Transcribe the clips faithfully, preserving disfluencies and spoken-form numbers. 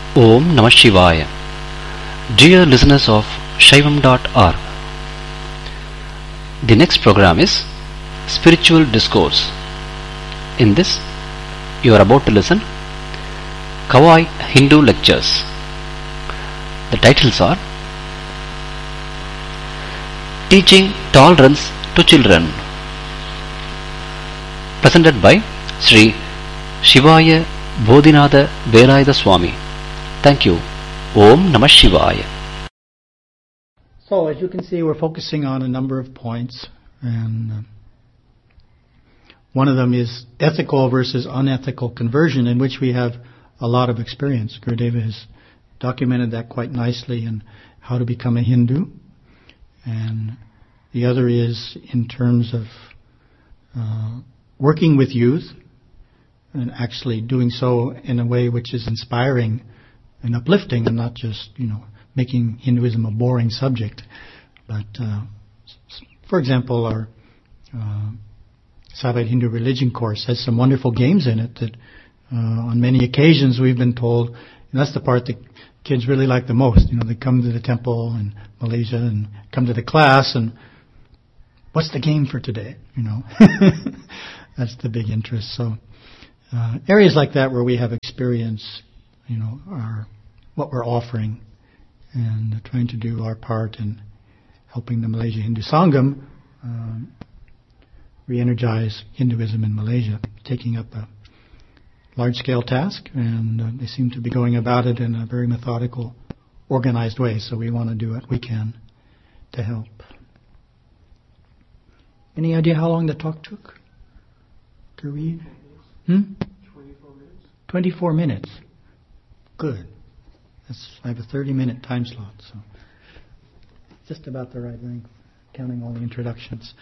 Om Namah Shivaya. Dear listeners of Shaivam dot org, the next program is Spiritual Discourse. In this, you are about to listen Kawai Hindu Lectures. The titles are Teaching Tolerance to Children, presented by Sri Shivaya Bodhinatha Velayatha Swami. Thank you. Om Namah Shivaya. So, as you can see, we're focusing on a number of points, and uh, one of them is ethical versus unethical conversion, in which we have a lot of experience. Gurudeva has documented that quite nicely in How to Become a Hindu. And the other is in terms of uh, working with youth and actually doing so in a way which is inspiring and uplifting, and not just, you know, making Hinduism a boring subject. But, uh, for example, our uh, Savite Hindu Religion course has some wonderful games in it that uh, on many occasions we've been told, and that's the part that kids really like the most. You know, they come to the temple in Malaysia and come to the class, and what's the game for today? You know, that's the big interest. So uh, areas like that where we have experience, you know, are what we're offering, and trying to do our part in helping the Malaysia Hindu Sangam um, re-energize Hinduism in Malaysia, taking up a large-scale task, and uh, they seem to be going about it in a very methodical, organized way, so we want to do what we can to help. Any idea how long the talk took to read? Hmm? twenty-four minutes. twenty-four minutes. Good. That's, I have a thirty-minute time slot, so just about the right length, counting all the introductions.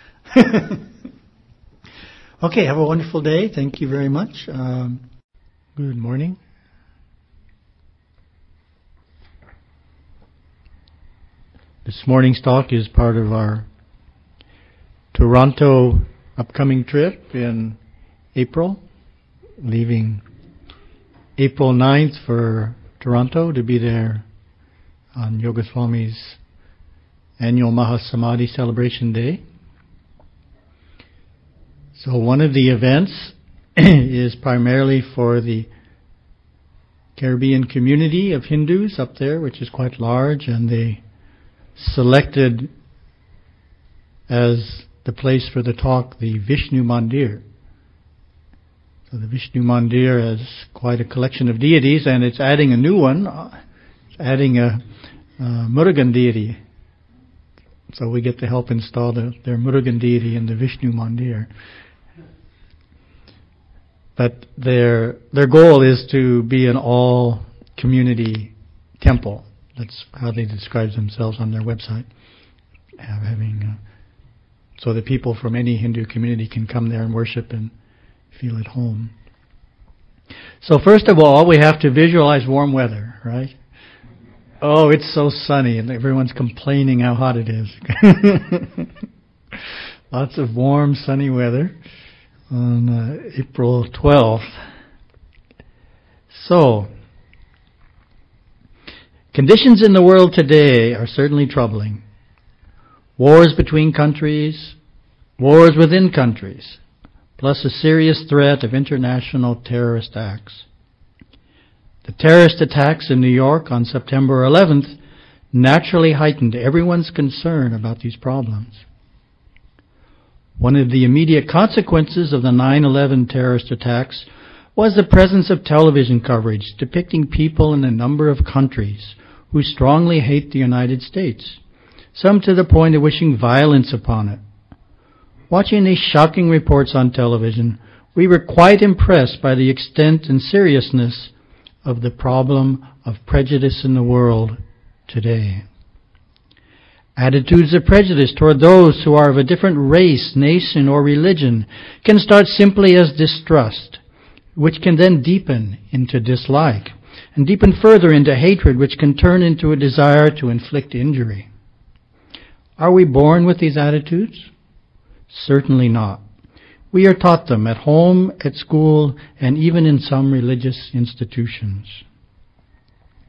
Okay, have a wonderful day. Thank you very much. Um, good morning. This morning's talk is part of our Toronto upcoming trip in April, leaving April ninth for Toronto to be there on Yoga Swami's annual Mahasamadhi Celebration Day. So one of the events is primarily for the Caribbean community of Hindus up there, which is quite large, and they selected as the place for the talk the Vishnu Mandir. So the Vishnu Mandir has quite a collection of deities, and it's adding a new one. It's adding a, a Murugan deity. So we get to help install the, their Murugan deity in the Vishnu Mandir. But their their goal is to be an all-community temple. That's how they describe themselves on their website. Having uh, so that people from any Hindu community can come there and worship and feel at home. So first of all, we have to visualize warm weather, right? Oh, it's so sunny, and everyone's complaining how hot it is. Lots of warm, sunny weather on uh, April twelfth. So, conditions in the world today are certainly troubling. Wars between countries, wars within countries, plus a serious threat of international terrorist acts. The terrorist attacks in New York on September eleventh naturally heightened everyone's concern about these problems. One of the immediate consequences of the nine eleven terrorist attacks was the presence of television coverage depicting people in a number of countries who strongly hate the United States, some to the point of wishing violence upon it. Watching these shocking reports on television, we were quite impressed by the extent and seriousness of the problem of prejudice in the world today. Attitudes of prejudice toward those who are of a different race, nation, or religion can start simply as distrust, which can then deepen into dislike, and deepen further into hatred, which can turn into a desire to inflict injury. Are we born with these attitudes? Certainly not. We are taught them at home, at school, and even in some religious institutions.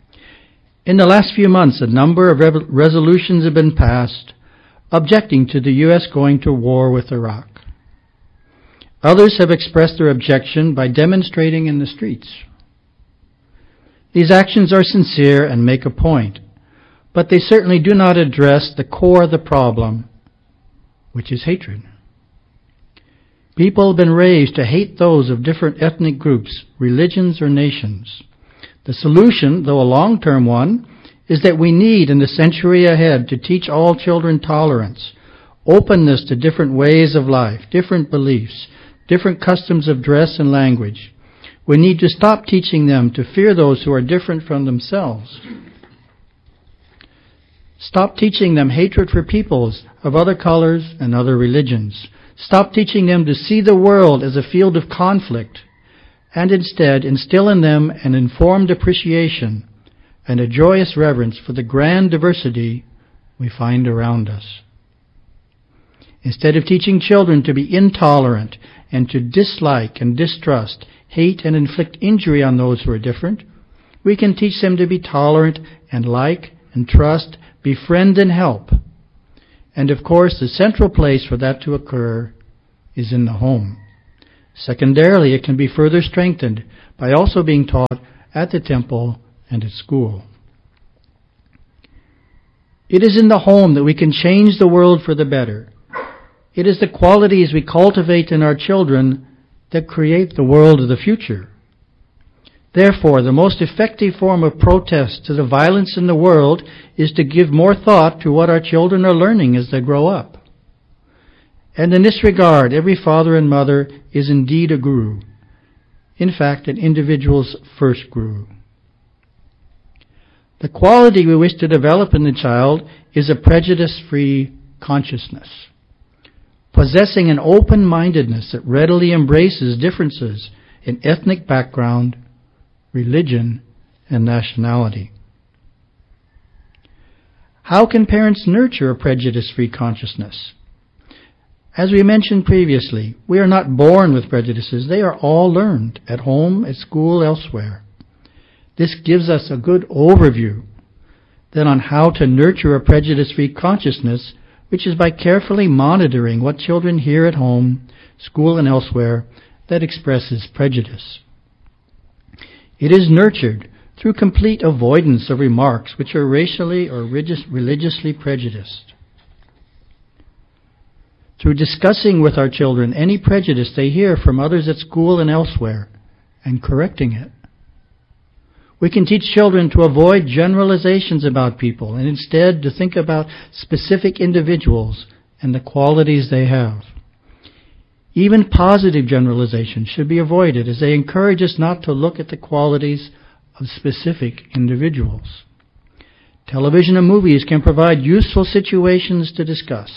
In the last few months, a number of re- resolutions have been passed objecting to the U S going to war with Iraq. Others have expressed their objection by demonstrating in the streets. These actions are sincere and make a point, but they certainly do not address the core of the problem, which is hatred. People have been raised to hate those of different ethnic groups, religions, or nations. The solution, though a long-term one, is that we need in the century ahead to teach all children tolerance, openness to different ways of life, different beliefs, different customs of dress and language. We need to stop teaching them to fear those who are different from themselves. Stop teaching them hatred for peoples of other colors and other religions. Stop teaching them to see the world as a field of conflict, and instead instill in them an informed appreciation and a joyous reverence for the grand diversity we find around us. Instead of teaching children to be intolerant and to dislike and distrust, hate and inflict injury on those who are different, we can teach them to be tolerant and like and trust, befriend and help. And of course, the central place for that to occur is in the home. Secondarily, it can be further strengthened by also being taught at the temple and at school. It is in the home that we can change the world for the better. It is the qualities we cultivate in our children that create the world of the future. Therefore, the most effective form of protest to the violence in the world is to give more thought to what our children are learning as they grow up. And in this regard, every father and mother is indeed a guru. In fact, an individual's first guru. The quality we wish to develop in the child is a prejudice-free consciousness, possessing an open-mindedness that readily embraces differences in ethnic background, religion, and nationality. How can parents nurture a prejudice-free consciousness? As we mentioned previously, we are not born with prejudices. They are all learned at home, at school, elsewhere. This gives us a good overview then on how to nurture a prejudice-free consciousness, which is by carefully monitoring what children hear at home, school, and elsewhere that expresses prejudice. It is nurtured through complete avoidance of remarks which are racially or religiously prejudiced. Through discussing with our children any prejudice they hear from others at school and elsewhere, and correcting it. We can teach children to avoid generalizations about people and instead to think about specific individuals and the qualities they have. Even positive generalizations should be avoided as they encourage us not to look at the qualities of specific individuals. Television and movies can provide useful situations to discuss.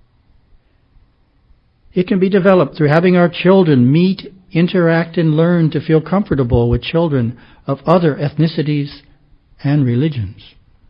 It can be developed through having our children meet, interact, and learn to feel comfortable with children of other ethnicities and religions.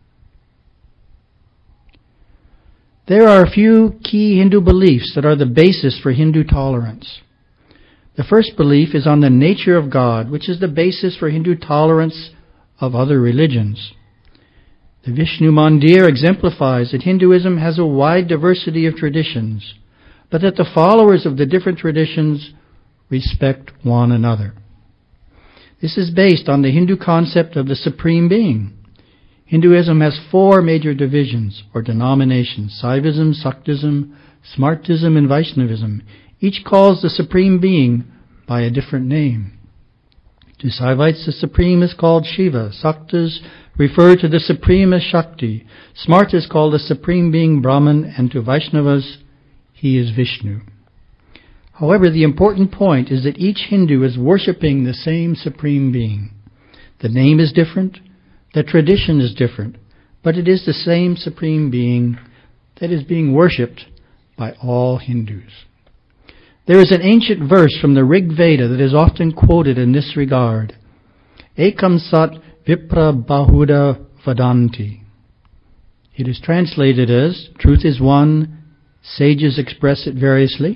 There are a few key Hindu beliefs that are the basis for Hindu tolerance. The first belief is on the nature of God, which is the basis for Hindu tolerance of other religions. The Vishnu Mandir exemplifies that Hinduism has a wide diversity of traditions, but that the followers of the different traditions respect one another. This is based on the Hindu concept of the Supreme Being. Hinduism has four major divisions or denominations: Saivism, Saktism, Smartism, and Vaishnavism. Each calls the Supreme Being by a different name. To Saivites, the Supreme is called Shiva. Saktas refer to the Supreme as Shakti. Smartas call the Supreme Being Brahman, and to Vaishnavas, he is Vishnu. However, the important point is that each Hindu is worshipping the same Supreme Being. The name is different, the tradition is different, but it is the same Supreme Being that is being worshipped by all Hindus. There is an ancient verse from the Rig Veda that is often quoted in this regard. Ekam sat vipra bahuda vadanti. It is translated as, truth is one, sages express it variously.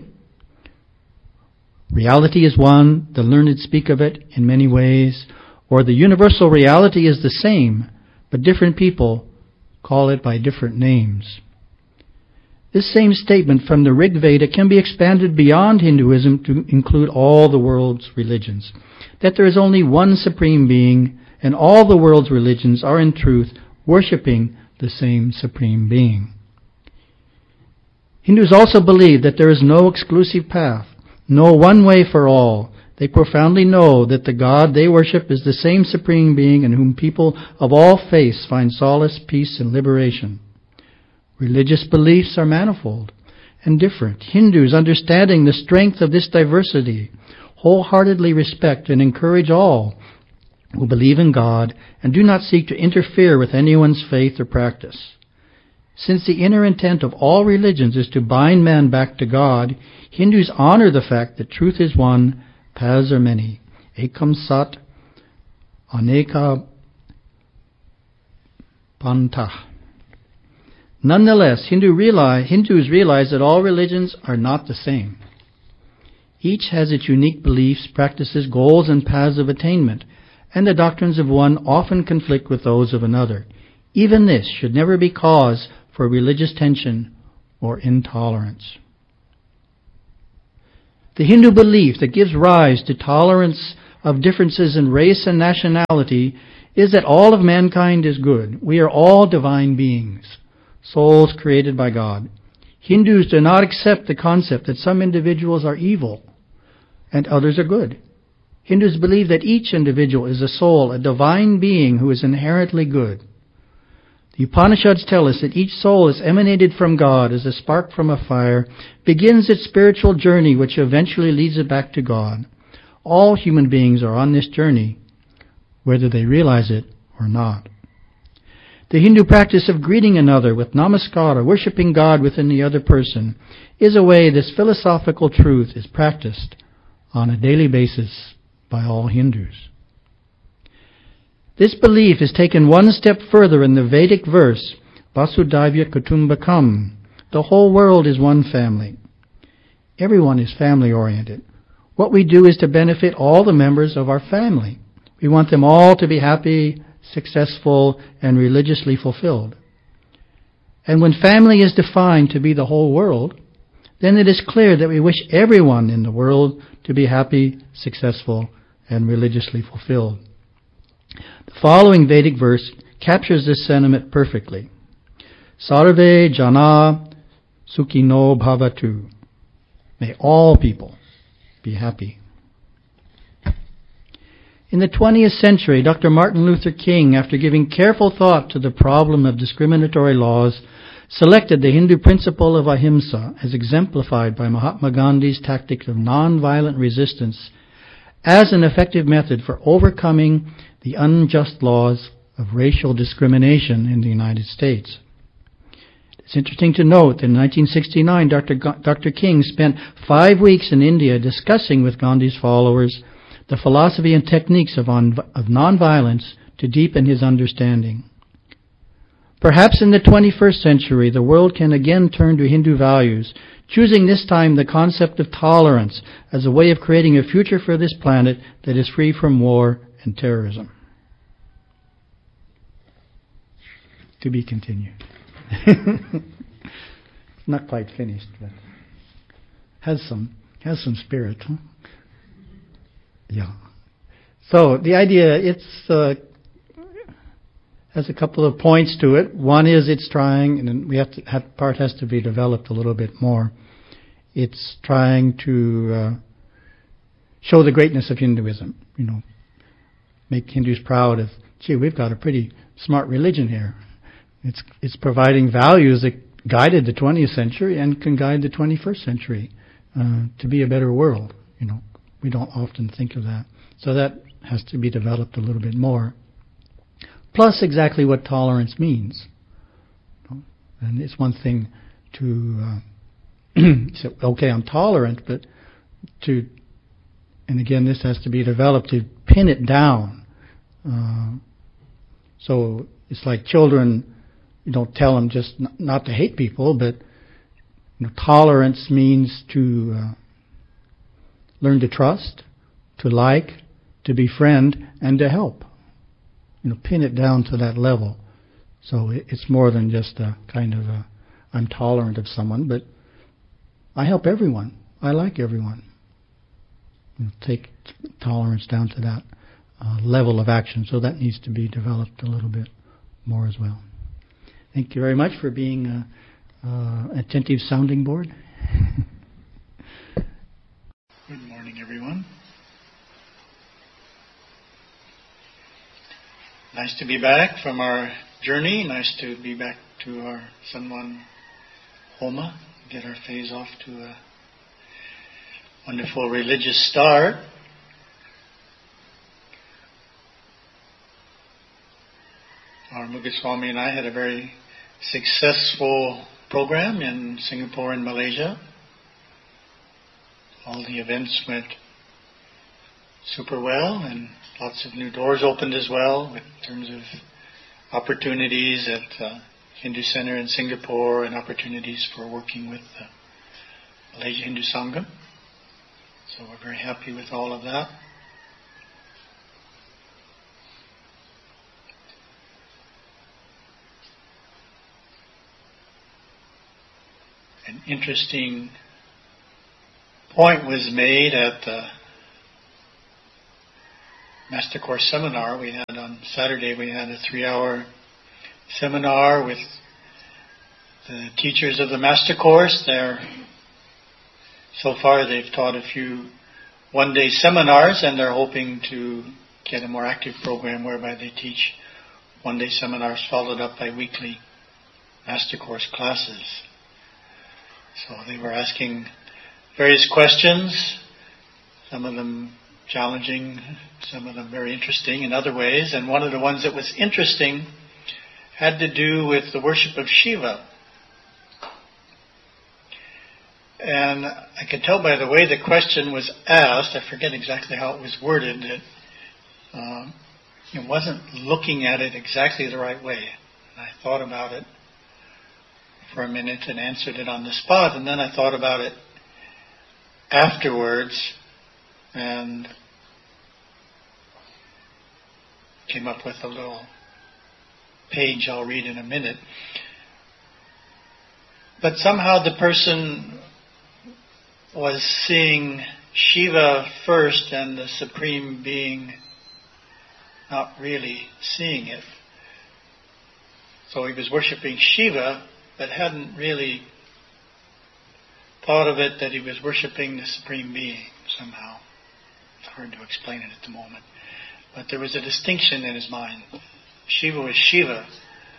Reality is one, the learned speak of it in many ways, or the universal reality is the same, but different people call it by different names. This same statement from the Rig Veda can be expanded beyond Hinduism to include all the world's religions, that there is only one supreme being, and all the world's religions are in truth worshipping the same supreme being. Hindus also believe that there is no exclusive path, no one way for all. They profoundly know that the God they worship is the same supreme being in whom people of all faiths find solace, peace, and liberation. Religious beliefs are manifold and different. Hindus, understanding the strength of this diversity, wholeheartedly respect and encourage all who believe in God and do not seek to interfere with anyone's faith or practice. Since the inner intent of all religions is to bind man back to God, Hindus honor the fact that truth is one, paths are many. Ekam sat, aneka pantah. Nonetheless, Hindu realize, Hindus realize that all religions are not the same. Each has its unique beliefs, practices, goals, and paths of attainment, and the doctrines of one often conflict with those of another. Even this should never be cause for religious tension or intolerance. The Hindu belief that gives rise to tolerance of differences in race and nationality is that all of mankind is good. We are all divine beings, souls created by God. Hindus do not accept the concept that some individuals are evil and others are good. Hindus believe that each individual is a soul, a divine being who is inherently good. The Upanishads tell us that each soul is emanated from God as a spark from a fire, begins its spiritual journey which eventually leads it back to God. All human beings are on this journey, whether they realize it or not. The Hindu practice of greeting another with namaskara, worshipping God within the other person, is a way this philosophical truth is practiced on a daily basis by all Hindus. This belief is taken one step further in the Vedic verse, Vasudhaiva Kutumbakam. The whole world is one family. Everyone is family-oriented. What we do is to benefit all the members of our family. We want them all to be happy, successful, and religiously fulfilled. And when family is defined to be the whole world, then it is clear that we wish everyone in the world to be happy, successful, and religiously fulfilled. The following Vedic verse captures this sentiment perfectly. Sarve jana sukhino bhavatu. May all people be happy. In the twentieth century, Doctor Martin Luther King, after giving careful thought to the problem of discriminatory laws, selected the Hindu principle of ahimsa as exemplified by Mahatma Gandhi's tactic of non-violent resistance as an effective method for overcoming the unjust laws of racial discrimination in the United States. It's interesting to note that in nineteen sixty-nine, Doctor G- Doctor King spent five weeks in India discussing with Gandhi's followers the philosophy and techniques of, on, of nonviolence to deepen his understanding. Perhaps in the twenty-first century, the world can again turn to Hindu values, choosing this time the concept of tolerance as a way of creating a future for this planet that is free from war and terrorism. To be continued. Not quite finished, but has some has some spirit. Huh? Yeah. So the idea, it's uh, has a couple of points to it. One is it's trying, and we have to have, part has to be developed a little bit more. It's trying to uh, show the greatness of Hinduism. You know, make Hindus proud of, gee, we've got a pretty smart religion here. It's it's providing values that guided the twentieth century and can guide the twenty-first century uh, to be a better world. You know, we don't often think of that. So that has to be developed a little bit more. Plus exactly what tolerance means. And it's one thing to uh, say, okay, I'm tolerant, but to, and again, this has to be developed to pin it down. Uh, so it's like children, you don't tell them just n- not to hate people, but you know, tolerance means to uh, learn to trust, to like, to befriend, and to help. You know, pin it down to that level. So it, it's more than just a kind of a, I'm tolerant of someone, but I help everyone. I like everyone. You know, take t- tolerance down to that uh, level of action. So that needs to be developed a little bit more as well. Thank you very much for being a, uh, attentive sounding board. Good morning, everyone. Nice to be back from our journey. Nice to be back to our Sunwan Homa. Get our phase off to a wonderful religious start. Our Mugaswami and I had a very successful program in Singapore and Malaysia. All the events went super well, and lots of new doors opened as well in terms of opportunities at uh, Hindu Center in Singapore and opportunities for working with the Malaysia Hindu Sangha. So we're very happy with all of that. An interesting point was made at the Master Course seminar we had on Saturday. We had a three-hour seminar with the teachers of the Master Course. They're, so far they've taught a few one-day seminars, and they're hoping to get a more active program whereby they teach one-day seminars followed up by weekly Master Course classes. So they were asking various questions, some of them challenging, some of them very interesting in other ways. And one of the ones that was interesting had to do with the worship of Shiva. And I could tell by the way the question was asked, I forget exactly how it was worded, that um, it wasn't looking at it exactly the right way. And I thought about it for a minute and answered it on the spot, and then I thought about it afterwards and came up with a little page I'll read in a minute. But somehow the person was seeing Shiva first and the Supreme Being not really seeing it. So he was worshipping Shiva, but hadn't really thought of it that he was worshipping the Supreme Being somehow. It's hard to explain it at the moment. But there was a distinction in his mind. Shiva was Shiva.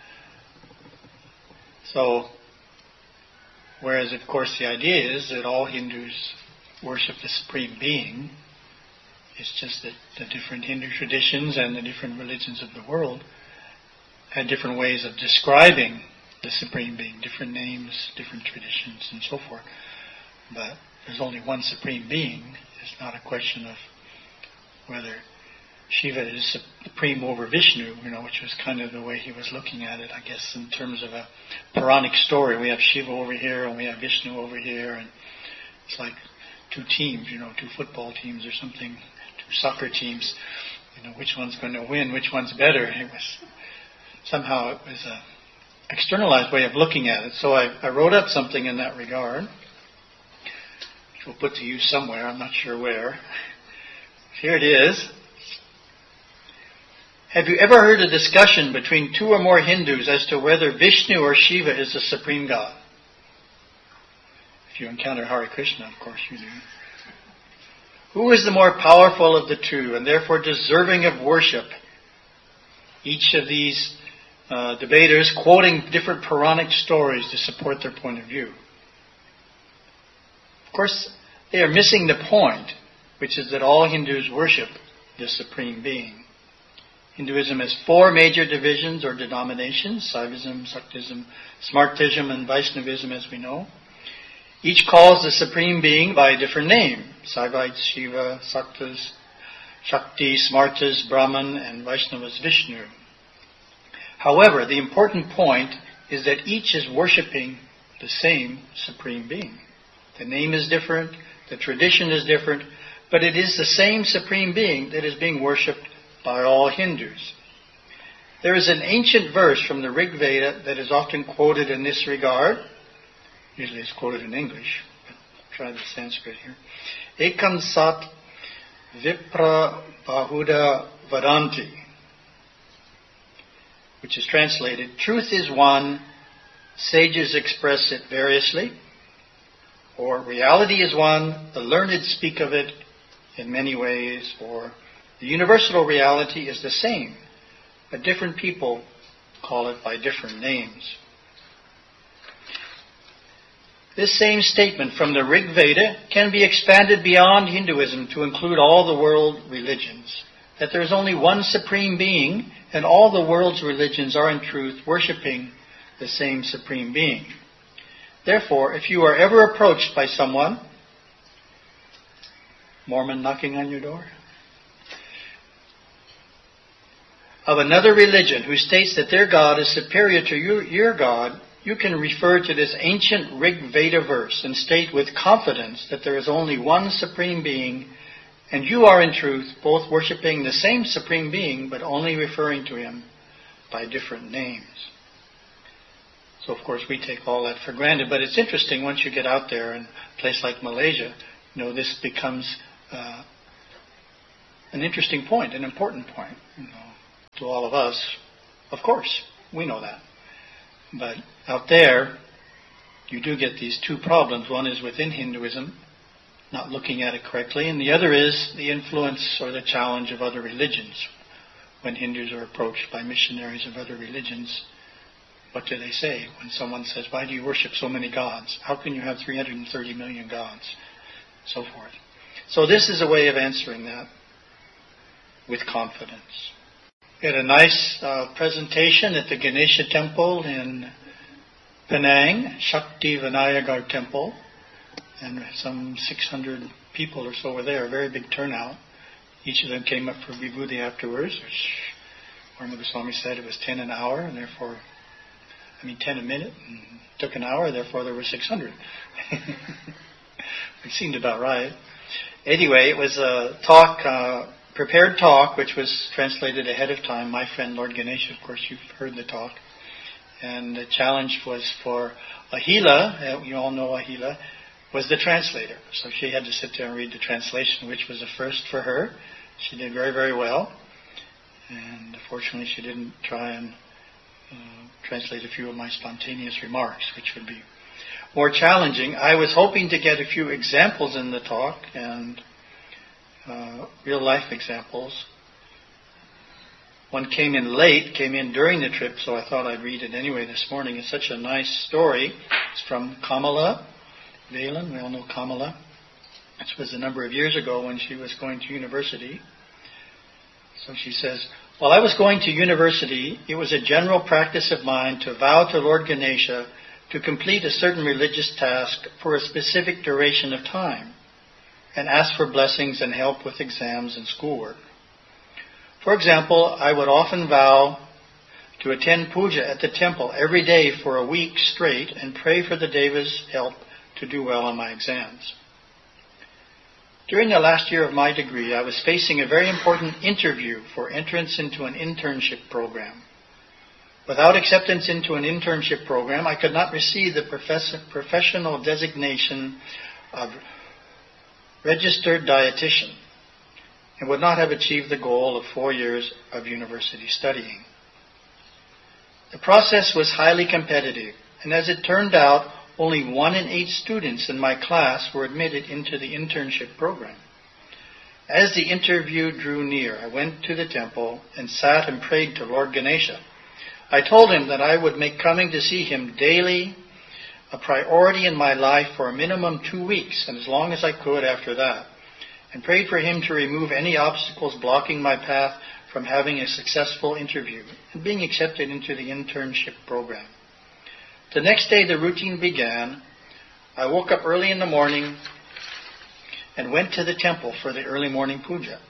So, whereas of course the idea is that all Hindus worship the Supreme Being, it's just that the different Hindu traditions and the different religions of the world had different ways of describing the Supreme Being, different names, different traditions, and so forth. But there's only one Supreme Being. It's not a question of whether Shiva is supreme over Vishnu, you know, which was kind of the way he was looking at it, I guess, in terms of a Puranic story. We have Shiva over here and we have Vishnu over here, and it's like two teams, you know, two football teams or something, two soccer teams. You know, which one's going to win, which one's better. It was somehow it was a externalized way of looking at it. So I, I wrote up something in that regard, which we'll put to use somewhere. I'm not sure where. Here it is. Have you ever heard a discussion between two or more Hindus as to whether Vishnu or Shiva is the supreme God? If you encounter Hare Krishna, of course you do. Who is the more powerful of the two and therefore deserving of worship? Each of these Uh, debaters quoting different Puranic stories to support their point of view. Of course, they are missing the point, which is that all Hindus worship the Supreme Being. Hinduism has four major divisions or denominations: Saivism, Shaktism, Smartism, and Vaishnavism, as we know. Each calls the Supreme Being by a different name: Saivites, Shiva; Saktas, Shakti; Smartas, Brahman; and Vaishnavas, Vishnu. However, the important point is that each is worshipping the same Supreme Being. The name is different, the tradition is different, but it is the same Supreme Being that is being worshipped by all Hindus. There is an ancient verse from the Rig Veda that is often quoted in this regard. Usually it's quoted in English, but I'll try the Sanskrit here. Ekam sat vipra bahuda vadanti, which is translated, truth is one, sages express it variously, or reality is one, the learned speak of it in many ways, or the universal reality is the same, but different people call it by different names. This same statement from the Rig Veda can be expanded beyond Hinduism to include all the world religions, that there is only one supreme being, and all the world's religions are in truth worshipping the same supreme being. Therefore, if you are ever approached by someone, Mormon knocking on your door, of another religion who states that their God is superior to your, your God, you can refer to this ancient Rig Veda verse and state with confidence that there is only one supreme being, and you are in truth both worshipping the same supreme being, but only referring to him by different names. So, of course, we take all that for granted. But it's interesting once you get out there in a place like Malaysia, you know, this becomes uh, an interesting point, an important point, you know, to all of us. Of course, we know that. But out there, you do get these two problems. One is within Hinduism, not looking at it correctly, and the other is the influence or the challenge of other religions. When Hindus are approached by missionaries of other religions, what do they say? When someone says, why do you worship so many gods? How can you have three hundred thirty million gods? So forth. So this is a way of answering that with confidence. We had a nice uh, presentation at the Ganesha Temple in Penang, Shakti Vinayagar Temple, and some six hundred people or so were there, a very big turnout. Each of them came up for vibhuti afterwards, which Mormon Goswami said it was ten an hour, and therefore, I mean ten a minute, and it took an hour, therefore there were six hundred. It seemed about right. Anyway, it was a talk, uh, prepared talk, which was translated ahead of time. My friend Lord Ganesha, of course, you've heard the talk. And the challenge was for Ahila, you all know Ahila, was the translator. So she had to sit there and read the translation, which was a first for her. She did very, very well. And fortunately, she didn't try and uh, translate a few of my spontaneous remarks, which would be more challenging. I was hoping to get a few examples in the talk, and uh, real-life examples. One came in late, came in during the trip, so I thought I'd read it anyway this morning. It's such a nice story. It's from Kamala Valen. We all know Kamala. This was a number of years ago when she was going to university. So she says, while I was going to university, it was a general practice of mine to vow to Lord Ganesha to complete a certain religious task for a specific duration of time and ask for blessings and help with exams and schoolwork. For example, I would often vow to attend puja at the temple every day for a week straight and pray for the Deva's help to do well on my exams. During the last year of my degree, I was facing a very important interview for entrance into an internship program. Without acceptance into an internship program, I could not receive the profess- professional designation of registered dietitian and would not have achieved the goal of four years of university studying. The process was highly competitive, and as it turned out, only one in eight students in my class were admitted into the internship program. As the interview drew near, I went to the temple and sat and prayed to Lord Ganesha. I told him that I would make coming to see him daily a priority in my life for a minimum two weeks, and as long as I could after that, and prayed for him to remove any obstacles blocking my path from having a successful interview and being accepted into the internship program. The next day the routine began. I woke up early in the morning and went to the temple for the early morning puja.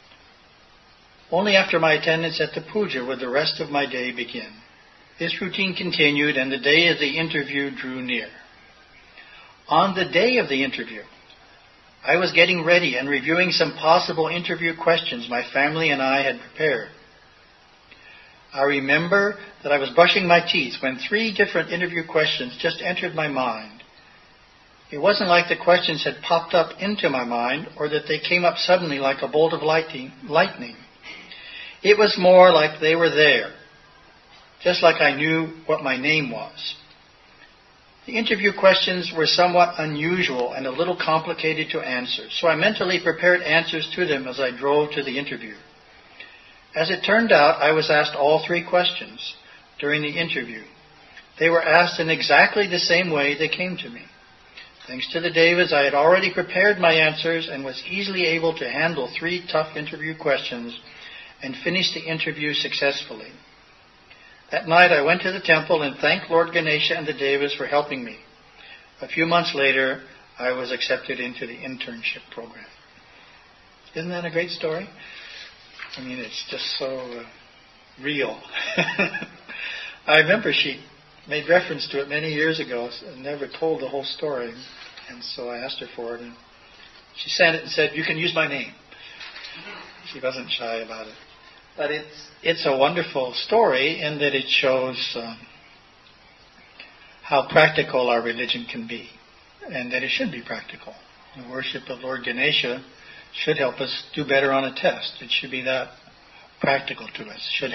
Only after my attendance at the puja would the rest of my day begin. This routine continued, and the day of the interview drew near. On the day of the interview, I was getting ready and reviewing some possible interview questions my family and I had prepared. I remember that I was brushing my teeth when three different interview questions just entered my mind. It wasn't like the questions had popped up into my mind or that they came up suddenly like a bolt of lightning. lightning. It was more like they were there, just like I knew what my name was. The interview questions were somewhat unusual and a little complicated to answer, so I mentally prepared answers to them as I drove to the interview. As it turned out, I was asked all three questions during the interview. They were asked in exactly the same way they came to me. Thanks to the Davids, I had already prepared my answers and was easily able to handle three tough interview questions and finish the interview successfully. That night I went to the temple and thanked Lord Ganesha and the Devas for helping me. A few months later, I was accepted into the internship program. Isn't that a great story? I mean, it's just so uh, real. I remember she made reference to it many years ago and never told the whole story. And so I asked her for it. And she sent it and said, "You can use my name." She wasn't shy about it. But it's it's a wonderful story in that it shows um, how practical our religion can be, and that it should be practical. The worship of Lord Ganesha should help us do better on a test. It should be that practical to us. Should